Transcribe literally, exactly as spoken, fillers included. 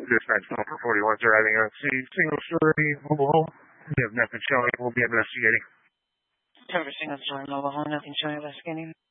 Dispatch call for forty-one arriving on C, single story mobile home. We have nothing showing. We'll be investigating. Cover single story mobile home, nothing showing investigating.